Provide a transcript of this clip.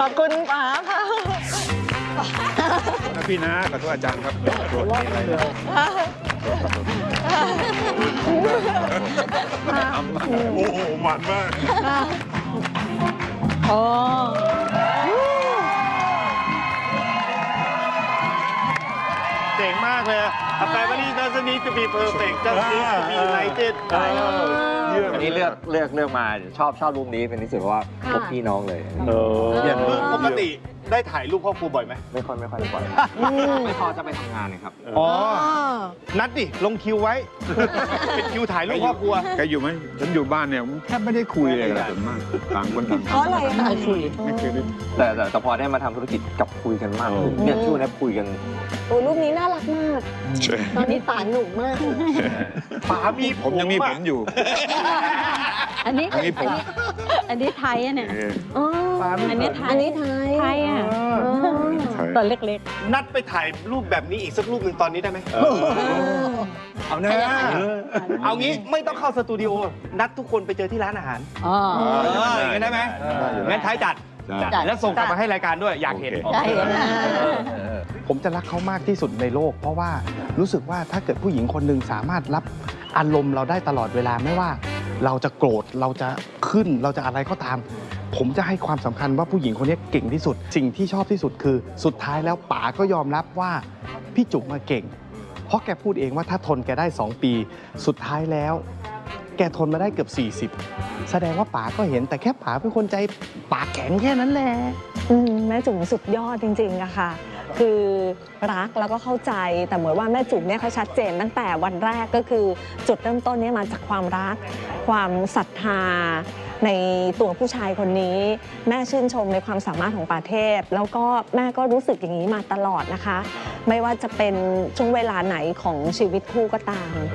อบคุณป๋าค่ะพี่นะขอโทษอาจารย์ครับโดนอะไรโอ้โหหวานมากโอ้เจ๋งมากเลย A family doesn't need to be perfect just need to be united อันนี้เลือกมาชอบรูปนี้เป็นที่สุดเพราะว่าพบพี่น้องเลยปกติได้ถ่ายรูปครอบครัวบ่อยไหมไม่ค่อยบ่อยไม่พอจะไปทำงานเลยครับอ๋อ นัดดิ ลงคิวไว้ เป็นคิวถ่ายรูปครอบครัวแกอยู่ไหมฉันอยู่บ้านเนี่ยแทบไม่ได้คุยเลยนะส่วนมากต่างคนต่างเพราะอะไรคะคุยไม่เคยได้แต่พอได้มาทำธุรกิจกับคุยกันมากเนี่ยช่วงนี้คุยกันโอ้รูปนี้น่ารักมาก ตอนนี้ป๋าหนุ่มมากป๋ามีผมยังมีผมอยู่อันนี้อันนี้ผมอันนี้ไทยอะเนี่ยอ๋ออันนี้ไทยอันนี้ไทยไทยอะใช่ตอนเล็กนัดไปถ่ายรูปแบบนี้อีกสักรูปหนึ่งตอนนี้ได้ไหมเอาแน่เอางี้ไม่ต้องเข้าสตูดิโอ นัดทุกคนไปเจอที่ร้านอาหารๆอ๋ออย่างนั้นได้ไหมงั้นท้ายจัดได้แล้วส่งกลับมาให้รายการด้วย อยากเห็นโอได้เคนะผมจะรักเขามากที่สุดในโลก เพราะว่ารู้สึกว่าถ้าเกิดผู้หญิงคนหนึ่งสามารถรับอารมณ์เราได้ตลอดเวลาไม่ว่า เราจะโกรธเราจะขึ้นเราจะอะไรก็ตาม ผมจะให้ความสำคัญว่าผู้หญิงคนนี้เก่งที่สุด สิ่งที่ชอบที่สุดคือสุดท้ายแล้วป๋าก็ยอมรับว่าพี่จุ๋มมาเก่ง เพราะแกพูดเองว่าถ้าทนแกได้ 2 ปี สุดท้ายแล้ว แกทนมาได้เกือบ40แสดงว่าป๋าก็เห็นแต่แค่ป๋าเป็นคนใจปากแข็งแค่นั้นแหละแม่จุ๋มสุดยอดจริงๆอะค่ะ คือรักแล้วก็เข้าใจ แต่เหมือนว่าแม่จุ๋มเนี่ยเขาชัดเจนตั้งแต่วันแรกก็คือจุดเริ่มต้นเนี่ยมาจากความรัก ความศรัทธาในตัวผู้ชายคนนี้ แม่ชื่นชมในความสามารถของป่าเทพ แล้วก็แม่ก็รู้สึกอย่างนี้มาตลอดนะคะ ไม่ว่าจะเป็นช่วงเวลาไหนของชีวิตคู่ก็ตาม